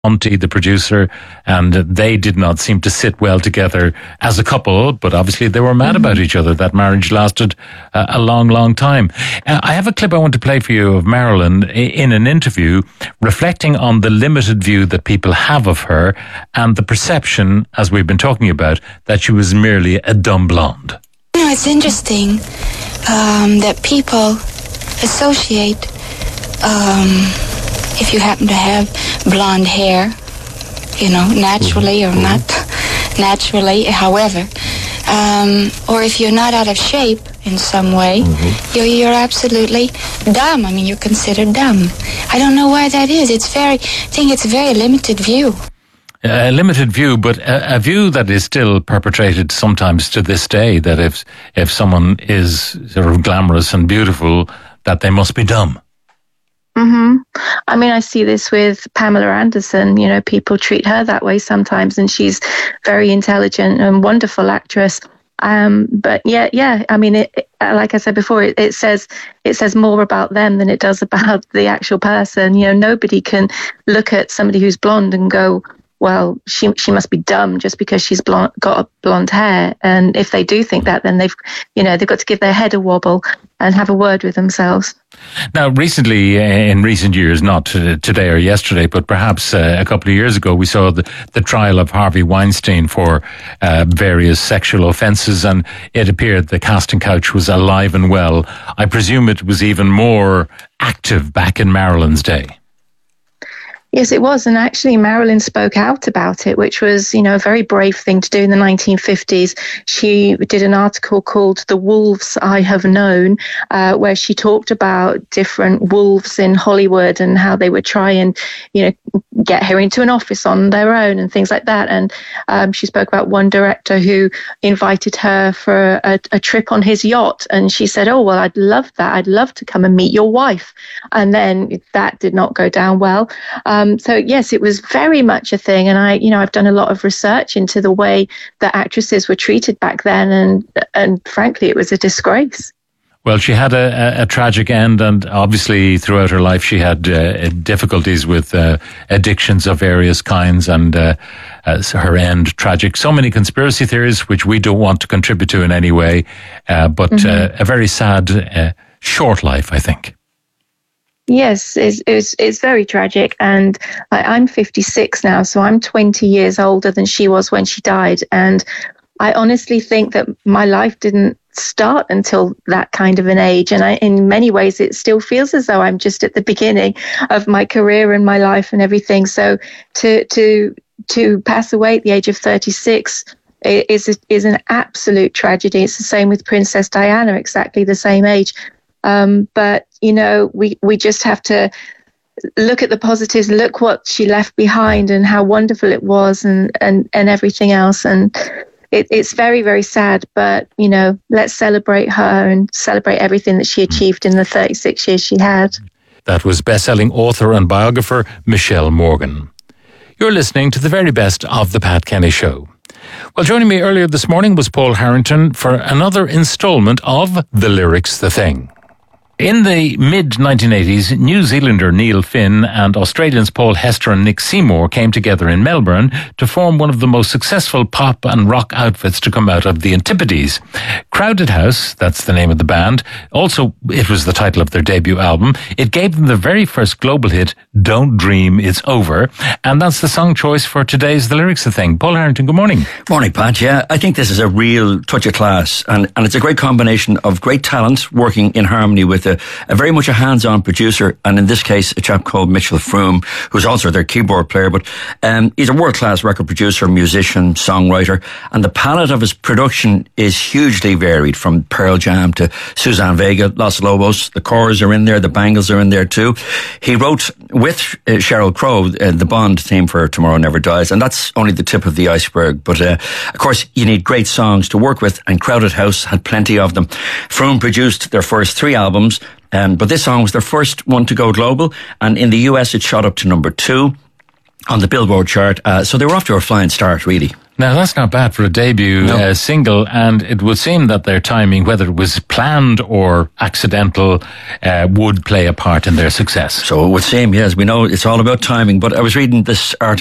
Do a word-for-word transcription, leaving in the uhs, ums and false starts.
Monty, the producer, and they did not seem to sit well together as a couple, but obviously they were mad mm-hmm. about each other. That marriage lasted uh, a long, long time. Uh, I have a clip I want to play for you of Marilyn in an interview reflecting on the limited view that people have of her and the perception, as we've been talking about, that she was merely a dumb blonde. You know, it's interesting um, that people associate um, if you happen to have blonde hair, you know, naturally mm-hmm. or not naturally, however, um, or if you're not out of shape in some way, mm-hmm. you're, you're absolutely dumb. I mean, you're considered dumb. I don't know why that is. It's very, I think it's a very limited view. A limited view, but a, a view that is still perpetrated sometimes to this day, that if if someone is sort of glamorous and beautiful, that they must be dumb. Mm-hmm. I mean, I see this with Pamela Anderson. You know, people treat her that way sometimes, and she's very intelligent and wonderful actress. Um, but yeah, yeah. I mean, it, it, like I said before, it, it says it says more about them than it does about the actual person. You know, nobody can look at somebody who's blonde and go, well, she she must be dumb just because she's blonde, got blonde hair. And if they do think that, then they've, you know, they've got to give their head a wobble and have a word with themselves. Now, recently, in recent years, not today or yesterday, but perhaps uh, a couple of years ago, we saw the, the trial of Harvey Weinstein for uh, various sexual offences, and it appeared the casting couch was alive and well. I presume it was even more active back in Marilyn's day. Yes, it was. And actually, Marilyn spoke out about it, which was, you know, a very brave thing to do in the nineteen fifties. She did an article called The Wolves I Have Known, uh, where she talked about different wolves in Hollywood and how they would try and, you know, get her into an office on their own and things like that. And um, she spoke about one director who invited her for a, a trip on his yacht. And she said, oh, well, I'd love that. I'd love to come and meet your wife. And then that did not go down well. Um, Um, so, yes, it was very much a thing. And I, you know, I've done a lot of research into the way that actresses were treated back then. And, and frankly, it was a disgrace. Well, she had a, a, a tragic end, and obviously throughout her life she had uh, difficulties with uh, addictions of various kinds, and uh, uh, her end tragic. So many conspiracy theories, which we don't want to contribute to in any way, uh, but mm-hmm. uh, a very sad, uh, short life, I think. Yes, it's, it's, it's very tragic. And I, I'm fifty-six now, so I'm twenty years older than she was when she died. And I honestly think that my life didn't start until that kind of an age. And I, in many ways, it still feels as though I'm just at the beginning of my career and my life and everything. So to to to pass away at the age of thirty-six is, is an absolute tragedy. It's the same with Princess Diana, exactly the same age. Um, but, you know, we, we just have to look at the positives, look what she left behind and how wonderful it was, and, and, and everything else. And it, it's very, very sad. But, you know, let's celebrate her and celebrate everything that she achieved in the thirty-six years she had. That was best-selling author and biographer Michelle Morgan. You're listening to the very best of The Pat Kenny Show. Well, joining me earlier this morning was Paul Harrington for another instalment of The Lyrics The Thing. In the mid nineteen eighties, New Zealander Neil Finn and Australians Paul Hester and Nick Seymour came together in Melbourne to form one of the most successful pop and rock outfits to come out of the Antipodes. Crowded House, that's the name of the band. Also, it was the title of their debut album. It gave them the very first global hit, Don't Dream It's Over. And that's the song choice for today's The Lyrics The Thing. Paul Harrington, good morning. Morning, Pat. Yeah, I think this is a real touch of class. And, and it's a great combination of great talent working in harmony with a, a very much a hands-on producer, and in this case a chap called Mitchell Froome, who's also their keyboard player, but um, he's a world-class record producer, musician, songwriter, and the palette of his production is hugely varied, from Pearl Jam to Suzanne Vega, Los Lobos. The Corrs are in there, the Bangles are in there too. He wrote with uh, Sheryl Crow uh, the Bond theme for Tomorrow Never Dies, and that's only the tip of the iceberg. But uh, of course you need great songs to work with, and Crowded House had plenty of them. Froome produced their first three albums, Um, but this song was their first one to go global, and in the U S it shot up to number two on the Billboard chart. Uh, so they were off to a flying start, really. Now, that's not bad for a debut No. uh, single, and it would seem that their timing, whether it was planned or accidental, uh, would play a part in their success. So it would seem, yes, we know it's all about timing. But I was reading this article